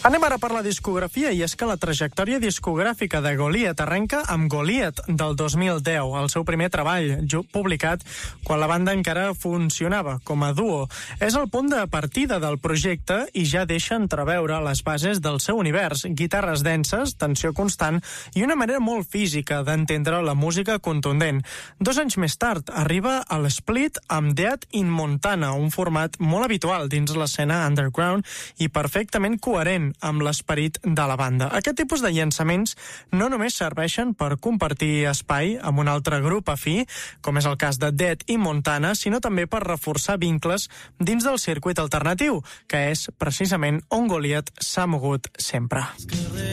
Anem ara per la discografia, i és que la trajectòria discogràfica de Goliath arrenca amb Goliath del 2010, el seu primer treball, publicat quan la banda encara funcionava com a duo. És el punt de partida del projecte i ja deixa entreveure les bases del seu univers, guitarres denses, tensió constant i una manera molt física d'entendre la música contundent. 2 anys més tard arriba a l'Split amb Dead in Montana, un format molt habitual dins l'escena underground i perfectament coherent amb l'esperit de la banda. Aquest tipus de llançaments no només serveixen per compartir espai amb un altre grup afí, com és el cas de Dead in Montana, sinó també per reforçar vincles dins del circuit alternatiu, que és precisament on Goliath s'ha mogut sempre.